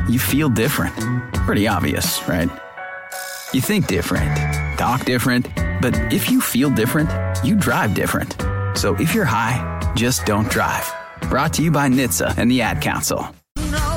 you feel different. Pretty obvious, right? You think different, talk different, but if you feel different, you drive different. So if you're high, just don't drive. Brought to you by NHTSA and the Ad Council.